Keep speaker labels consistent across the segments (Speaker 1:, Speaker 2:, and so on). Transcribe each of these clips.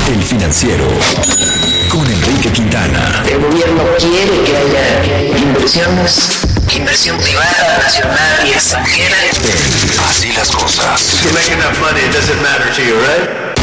Speaker 1: El Financiero con Enrique Quintana.
Speaker 2: El gobierno quiere que haya inversión privada, nacional y extranjera.
Speaker 1: Así las cosas.
Speaker 3: You make enough money, it doesn't matter to you, right?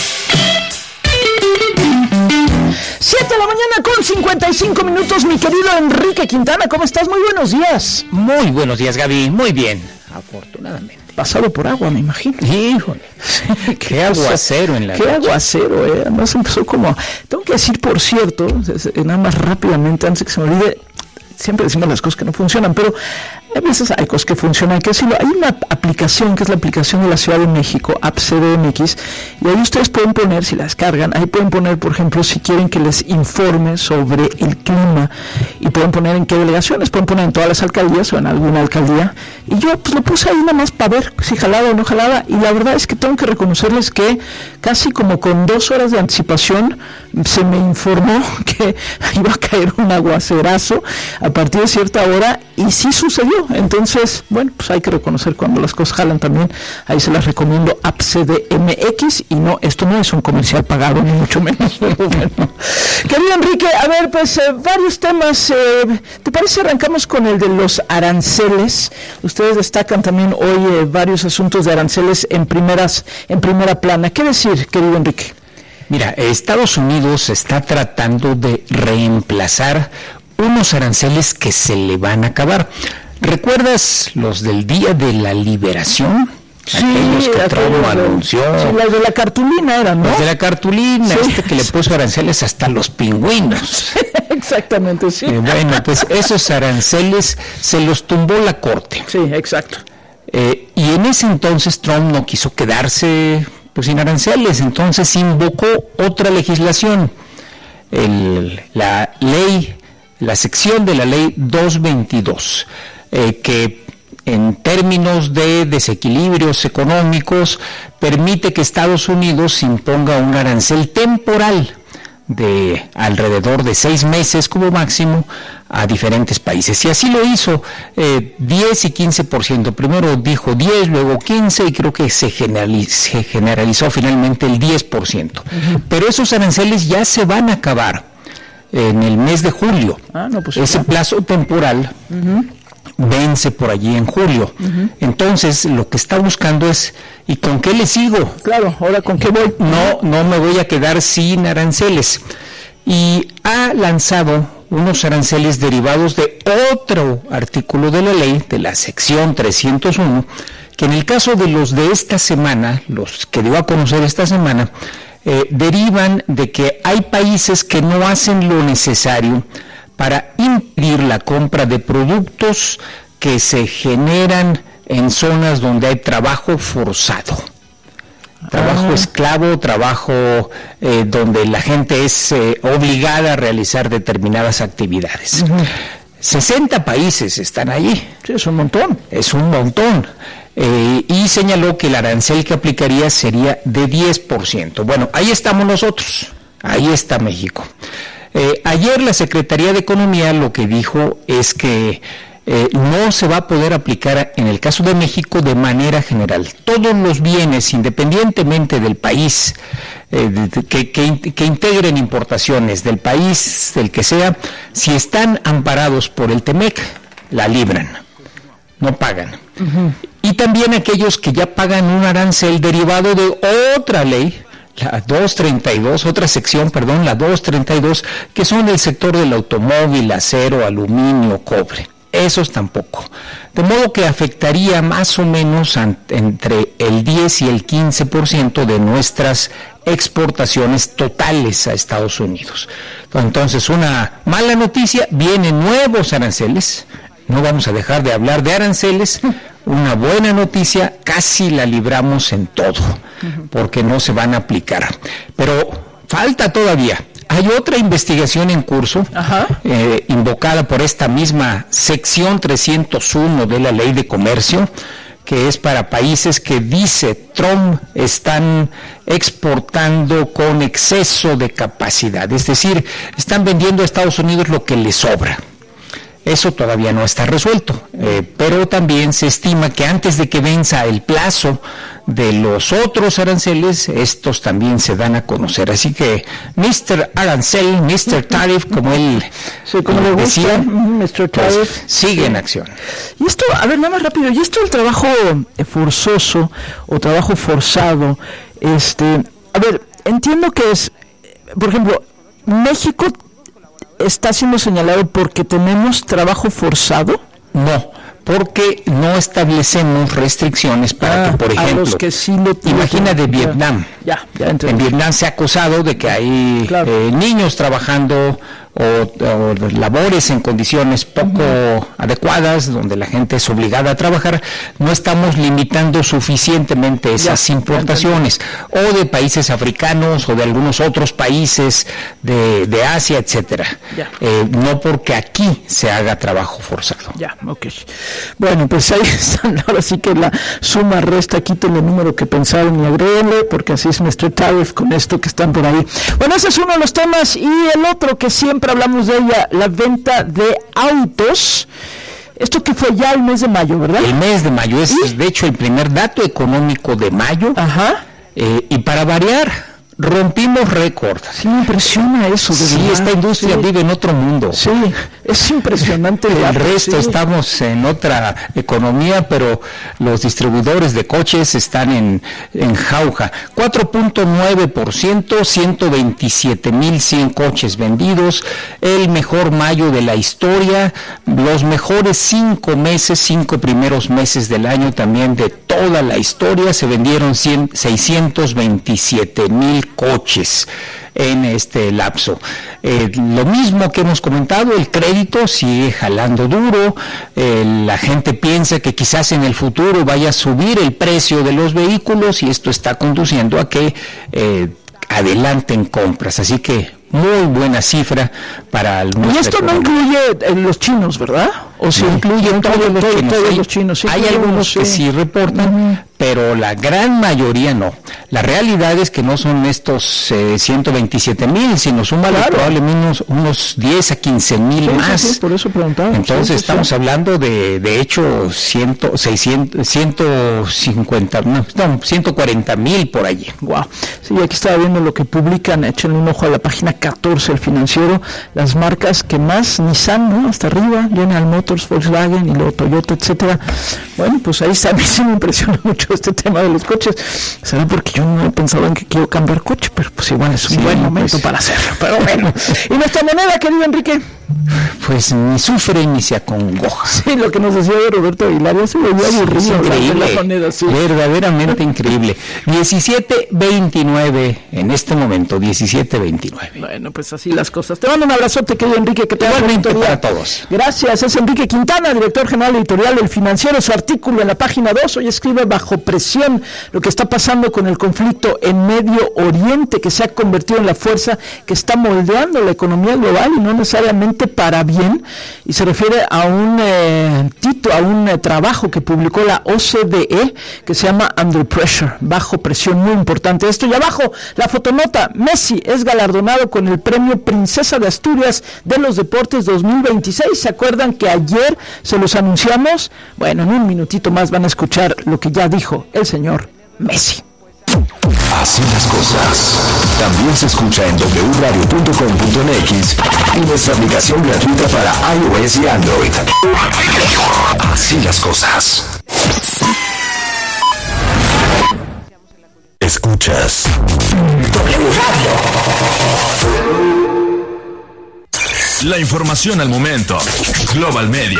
Speaker 4: 7 de la mañana con 55 minutos, mi querido Enrique Quintana, ¿cómo estás? Muy buenos días.
Speaker 5: Muy buenos días, Gaby, muy bien, afortunadamente.
Speaker 4: Pasado por agua, me imagino.
Speaker 5: Híjole, qué aguacero en la
Speaker 4: noche. Qué aguacero, Además empezó como... Tengo que decir, por cierto, nada más rápidamente, antes de que se me olvide, siempre decimos las cosas que no funcionan, pero a veces hay cosas que funcionan, hay que decirlo. Hay una aplicación que es la aplicación de la Ciudad de México, App CDMX, y ahí ustedes pueden poner, si la descargan, ahí pueden poner, por ejemplo, si quieren que les informe sobre el clima, y pueden poner en qué delegaciones, pueden poner en todas las alcaldías o en alguna alcaldía, y yo pues lo puse ahí nada más para ver si jalaba o no jalaba, y la verdad es que tengo que reconocerles que casi como con 2 horas de anticipación se me informó que iba a caer un aguacerazo a partir de cierta hora, y sí sucedió. Entonces, bueno, pues hay que reconocer cuando las cosas jalan también. Ahí se las recomiendo, App CDMX, y no, esto no es un comercial pagado, ni mucho menos, pero bueno. Querido Enrique, a ver, pues varios temas. ¿Te parece arrancamos con el de los aranceles? Ustedes destacan también hoy varios asuntos de aranceles en primera plana. ¿Qué decir, querido Enrique?
Speaker 5: Mira, Estados Unidos está tratando de reemplazar unos aranceles que se le van a acabar. ¿Recuerdas los del Día de la Liberación?
Speaker 4: Sí,
Speaker 5: aquellos que Trump anunció.
Speaker 4: Sí, los de la cartulina eran, ¿no?
Speaker 5: Los de la cartulina,
Speaker 4: sí,
Speaker 5: que le puso aranceles hasta los pingüinos.
Speaker 4: Exactamente, sí.
Speaker 5: Bueno, pues esos aranceles se los tumbó la Corte.
Speaker 4: Sí, exacto.
Speaker 5: Y en ese entonces Trump no quiso quedarse pues sin aranceles, entonces invocó otra legislación, la sección de la ley 222, que en términos de desequilibrios económicos permite que Estados Unidos imponga un arancel temporal de alrededor de 6 meses como máximo a diferentes países. Y así lo hizo, 10 y 15%. Primero dijo 10, luego 15, y creo que se generalizó finalmente el 10%. Uh-huh. Pero esos aranceles ya se van a acabar en el mes de julio.
Speaker 4: Pues
Speaker 5: ese plazo temporal vence por allí en julio. Entonces lo que está buscando es, ¿y con qué le sigo?
Speaker 4: Claro, ahora con qué voy.
Speaker 5: No me voy a quedar sin aranceles. Y ha lanzado unos aranceles derivados de otro artículo de la ley, de la sección 301, que en el caso de los de esta semana, los que dio a conocer esta semana, derivan de que hay países que no hacen lo necesario para impedir la compra de productos que se generan en zonas donde hay trabajo forzado. Trabajo esclavo, trabajo donde la gente es obligada a realizar determinadas actividades. 60 países están allí.
Speaker 4: Sí, es un montón.
Speaker 5: Es un montón. Y señaló que el arancel que aplicaría sería de 10%. Bueno, ahí estamos nosotros, ahí está México. Ayer la Secretaría de Economía lo que dijo es que no se va a poder aplicar en el caso de México de manera general. Todos los bienes, independientemente del país, que integren importaciones del país, del que sea, si están amparados por el TEMEC, la libran, no pagan. Y también aquellos que ya pagan un arancel derivado de otra ley, la 232, la 232, que son del sector del automóvil, acero, aluminio, cobre. Esos tampoco. De modo que afectaría más o menos entre el 10 y el 15% de nuestras exportaciones totales a Estados Unidos. Entonces, una mala noticia, vienen nuevos aranceles, no vamos a dejar de hablar de aranceles. Una buena noticia, casi la libramos en todo, porque no se van a aplicar. Pero falta todavía. Hay otra investigación en curso, invocada por esta misma sección 301 de la Ley de Comercio, que es para países que, dice Trump, están exportando con exceso de capacidad. Es decir, están vendiendo a Estados Unidos lo que les sobra. Eso todavía no está resuelto, pero también se estima que antes de que venza el plazo de los otros aranceles, estos también se dan a conocer. Así que Mr. Arancel, Mr. Tariff, como él
Speaker 4: como le gusta,
Speaker 5: decía,
Speaker 4: Mr. Tariff,
Speaker 5: pues, sigue en acción.
Speaker 4: Y esto, a ver, nada más rápido, y esto del trabajo forzoso o trabajo forzado, a ver, entiendo que es, por ejemplo, México está siendo señalado porque tenemos trabajo forzado.
Speaker 5: No, porque no establecemos restricciones para que, por ejemplo,
Speaker 4: los que sí lo
Speaker 5: imagina de Vietnam.
Speaker 4: Ya
Speaker 5: en Vietnam se ha acusado de que hay niños trabajando o labores en condiciones poco adecuadas, donde la gente es obligada a trabajar. No estamos limitando suficientemente esas importaciones, o de países africanos o de algunos otros países de Asia, etcétera. No porque aquí se haga trabajo forzado.
Speaker 4: Bueno, pues ahí están. Ahora sí que la suma resta, quiten el número que pensaron y agréguenle, porque así es Mr. Tariff con esto que están por ahí. Bueno, ese es uno de los temas, y el otro que siempre hablamos de ella, la venta de autos. Esto que fue ya el mes de mayo, ¿verdad?
Speaker 5: El mes de mayo es, de hecho, el primer dato económico de mayo. Y para variar, rompimos récord.
Speaker 4: Sí, me impresiona eso.
Speaker 5: Esta industria vive en otro mundo.
Speaker 4: Sí, es impresionante.
Speaker 5: El resto estamos en otra economía, pero los distribuidores de coches están en jauja. 4.9%, 127,100 coches vendidos, el mejor mayo de la historia, los mejores 5 primeros meses del año también de toda la historia, se vendieron 627,000 coches en este lapso. Lo mismo que hemos comentado, el crédito sigue jalando duro, la gente piensa que quizás en el futuro vaya a subir el precio de los vehículos, y esto está conduciendo a que adelanten compras, así que muy buena cifra para el
Speaker 4: mundo. Y esto no incluye los chinos, ¿verdad? O si incluye todos los chinos. Sí,
Speaker 5: hay algunos que sí reportan, pero la gran mayoría no. La realidad es que no son estos 127,000, sino súmale probablemente unos 10 a 15,000 más.
Speaker 4: Sí, por eso preguntaba.
Speaker 5: Entonces estamos hablando de hecho 140,000 por allí.
Speaker 4: Wow. Sí, aquí estaba viendo lo que publican, échenle un ojo a la página 14 el Financiero, las marcas que más, Nissan, ¿no? Hasta arriba, General Motors, Volkswagen y luego Toyota, etcétera. Bueno, pues ahí está. A mí sí me impresiona mucho este tema de los coches. ¿Será porque yo no he pensado en que quiero cambiar coche? Pero pues igual es un buen momento para hacerlo. Pero bueno. ¿Y nuestra moneda, querido Enrique?
Speaker 5: Pues ni sufre ni se acongoja.
Speaker 4: Sí, lo que nos decía Roberto Aguilar, ya se veía aburrido.
Speaker 5: Es increíble,
Speaker 4: la moneda,
Speaker 5: verdaderamente increíble. 17.29 en este momento, 17.29.
Speaker 4: Bueno, pues así las cosas. Te mando un abrazote, querido Enrique, que te
Speaker 5: igualmente para todos.
Speaker 4: Gracias, es Enrique Quintana, director general editorial del Financiero. Su artículo en la página 2 hoy escribe: bajo presión, lo que está pasando con el conflicto en Medio Oriente, que se ha convertido en la fuerza que está moldeando la economía global, y no necesariamente para bien, y se refiere a un trabajo que publicó la OCDE que se llama Under Pressure, bajo presión, muy importante esto. Y abajo la fotonota: Messi es galardonado con el premio Princesa de Asturias de los Deportes 2026. ¿Se acuerdan que ayer se los anunciamos? Bueno, en un minutito más van a escuchar lo que ya dijo el señor Messi.
Speaker 1: Así las cosas. También se escucha en wradio.com.mx y nuestra aplicación gratuita para iOS y Android. Así las cosas. Escuchas W Radio. La información al momento. Global Media.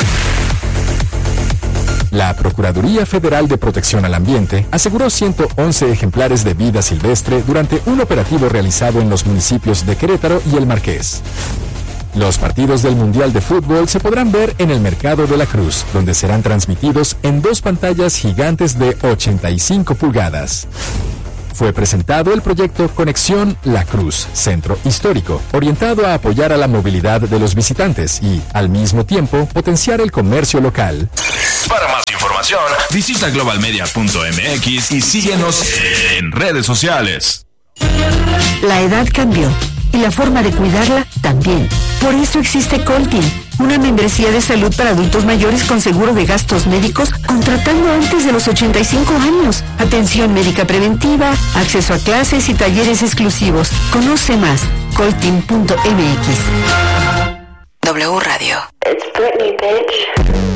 Speaker 6: La Procuraduría Federal de Protección al Ambiente aseguró 111 ejemplares de vida silvestre durante un operativo realizado en los municipios de Querétaro y El Marqués. Los partidos del Mundial de Fútbol se podrán ver en el Mercado de la Cruz, donde serán transmitidos en 2 pantallas gigantes de 85 pulgadas. Fue presentado el proyecto Conexión La Cruz, Centro Histórico, orientado a apoyar a la movilidad de los visitantes y, al mismo tiempo, potenciar el comercio local.
Speaker 1: Para más información, visita globalmedia.mx y síguenos en redes sociales.
Speaker 7: La edad cambió y la forma de cuidarla también. Por eso existe Coltin, una membresía de salud para adultos mayores con seguro de gastos médicos, contratando antes de los 85 años. Atención médica preventiva, acceso a clases y talleres exclusivos. Conoce más, colteam.mx.
Speaker 2: W Radio. It's Britney, bitch.